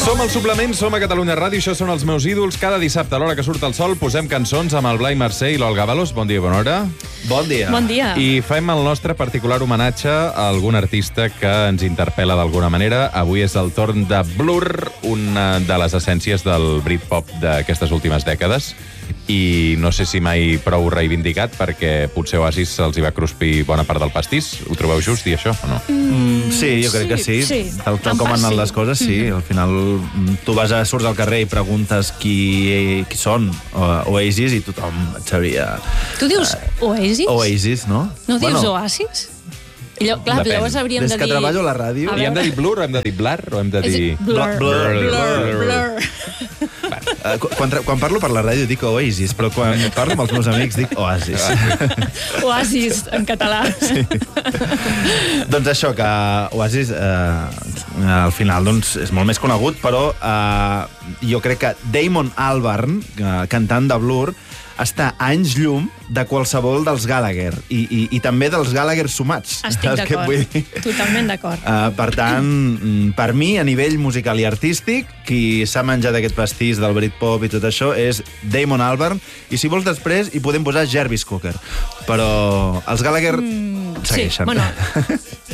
Som al Suplement, som a Catalunya Ràdio, això són els meus ídols. Cada dissabte, a l'hora que surt el sol, posem cançons amb el Blai Mercè i l'Olga Balos. Bon dia i bona hora. Bon dia. Bon dia. I fem el nostre particular homenatge a algun artista que ens interpel·la d'alguna manera. Avui és el torn de Blur, una de les essències del Britpop d'aquestes últimes dècades. I no sé si mai prou reivindicat, perquè potser Oasis se'ls hi va cruspir bona part del pastís. Ho trobeu just, dir això, o no? Sí, jo crec que sí. Tal com han anat les coses, sí. Al final, tu surts al carrer i preguntes qui són Oasis i tothom et sabria... Tu dius Oasis? Oasis, no? No dius Oasis? Clar, llavors hauríem de dir... Des que treballo a la ràdio... I hem de dir Blur, o hem de dir Blar, o hem de dir... Blur. Quan parlo per la ràdio dic Oasis, però quan parlo amb els meus amics dic Oasis. Oasis, en català. Sí. Doncs això, que Oasis al final doncs, és molt més conegut, però jo crec que Damon Albarn, cantant de Blur, està a anys llum de qualsevol dels Gallagher i també dels Gallagher sumats. Estic d'acord, totalment d'acord. Per tant, per mi, a nivell musical i artístic, qui s'ha menjat aquest pastís del Britpop i tot això és Damon Albarn, i si vols després hi podem posar Jarvis Cocker, però els Gallagher segueixen. Sí, bueno...